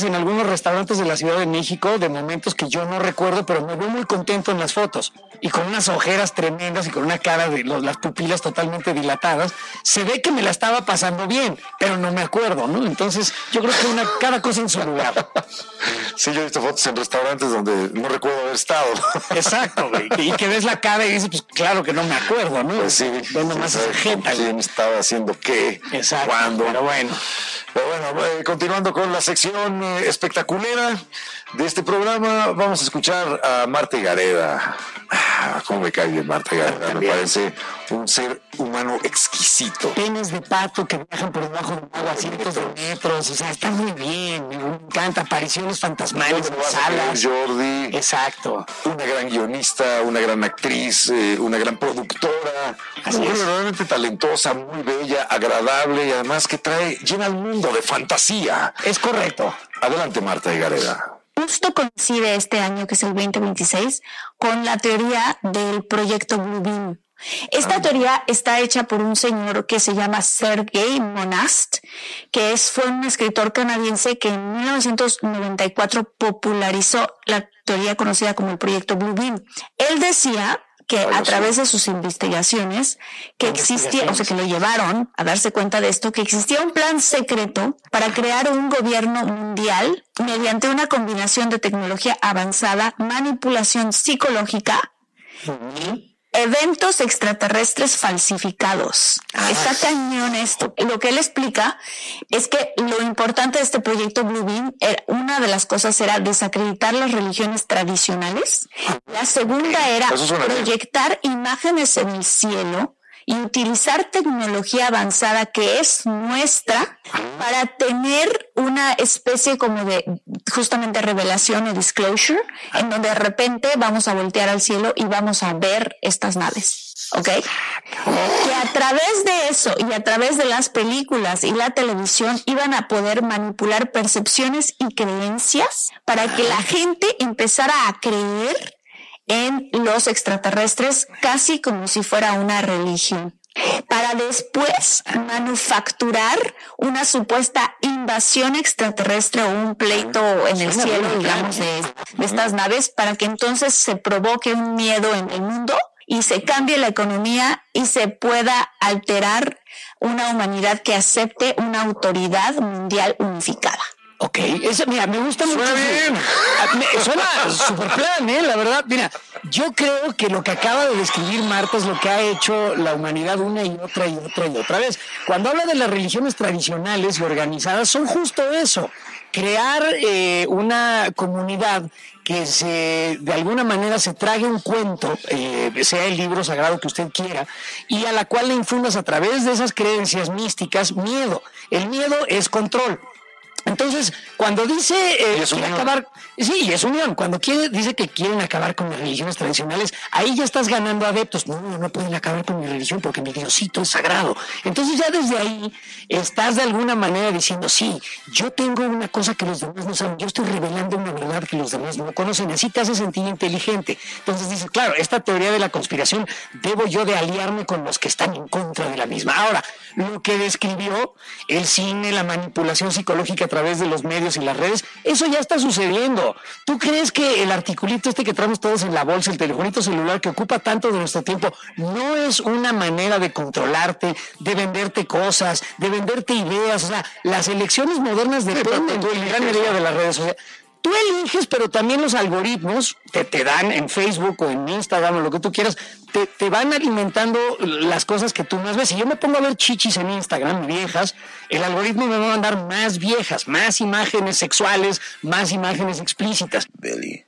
en algunos restaurantes de la Ciudad de México de momentos que yo no recuerdo, pero me veo muy contento en las fotos y con unas ojeras tremendas y con una cara de las pupilas totalmente dilatadas. Se ve que me la estaba pasando bien, pero no me acuerdo, ¿no? Entonces yo creo que cada cosa en su lugar. Sí, yo he visto fotos en restaurantes donde no recuerdo haber estado. Exacto, güey. Y que ves la cara y dices, pues claro que no me acuerdo, ¿no? Pues sí. ¿Dónde más esa gente? ¿Quién estaba haciendo qué? Exacto. ¿Cuándo? Pero bueno, continuando con la sección espectaculera de este programa, vamos a escuchar a Marta Gareda. Cómo me cae bien Marta Gareda. Me parece un ser humano exquisito. Penes de pato que viajan por debajo del agua a cientos de metros, o sea, está muy bien, me encanta, apariciones fantasmales en salas. Jordi. Exacto. Una gran guionista, una gran actriz, una gran productora. Así es. Realmente talentosa, muy bella, agradable y además que llena el mundo de fantasía. Es correcto. Adelante, Marta Gareda. Justo coincide este año, que es el 2026, con la teoría del proyecto Blue Beam. Esta teoría está hecha por un señor que se llama Sergei Monast, que fue un escritor canadiense que en 1994 popularizó la teoría conocida como el proyecto Blue Beam. Él decía que a través de sus investigaciones que existía, o sea, que le llevaron a darse cuenta de esto, que existía un plan secreto para crear un gobierno mundial mediante una combinación de tecnología avanzada, manipulación psicológica, eventos extraterrestres falsificados. Está cañón esto. Lo que él explica es que lo importante de este proyecto Blue Beam, una de las cosas era desacreditar las religiones tradicionales. La segunda era proyectar imágenes en el cielo y utilizar tecnología avanzada que es nuestra para tener una especie como de justamente revelación o disclosure, en donde de repente vamos a voltear al cielo y vamos a ver estas naves, ¿ok? Que a través de eso y a través de las películas y la televisión iban a poder manipular percepciones y creencias para que la gente empezara a creer en los extraterrestres casi como si fuera una religión, para después manufacturar una supuesta invasión extraterrestre o un pleito en el cielo, digamos, de estas naves, para que entonces se provoque un miedo en el mundo y se cambie la economía y se pueda alterar una humanidad que acepte una autoridad mundial unificada. Ok, mira, me gusta mucho. Suena bien. Suena super plan, la verdad. Mira, yo creo que lo que acaba de describir Marta es lo que ha hecho la humanidad una y otra y otra y otra vez. Cuando habla de las religiones tradicionales y organizadas, son justo eso. Crear una comunidad que de alguna manera se trague un cuento, sea el libro sagrado que usted quiera, y a la cual le infundas a través de esas creencias místicas miedo. El miedo es control. Entonces, cuando dice quiere acabar, sí, es unión. Cuando dice que quieren acabar con las religiones tradicionales, ahí ya estás ganando adeptos. No pueden acabar con mi religión porque mi Diosito es sagrado. Entonces ya desde ahí estás de alguna manera diciendo, sí, yo tengo una cosa que los demás no saben, yo estoy revelando una verdad que los demás no conocen, así te hace sentir inteligente. Entonces dices, claro, esta teoría de la conspiración, debo yo de aliarme con los que están en contra de la misma. Ahora, lo que describió el cine, la manipulación psicológica a través de los medios y las redes, eso ya está sucediendo. ¿Tú crees que el articulito que traemos todos en la bolsa, el telefonito celular que ocupa tanto de nuestro tiempo, no es una manera de controlarte, de venderte cosas, de venderte ideas? O sea, las elecciones modernas dependen en gran medida de las redes sociales. Tú eliges, pero también los algoritmos te dan en Facebook o en Instagram o lo que tú quieras, te van alimentando las cosas que tú más ves. Si yo me pongo a ver chichis en Instagram, viejas, el algoritmo me va a mandar más viejas, más imágenes sexuales, más imágenes explícitas. Billy,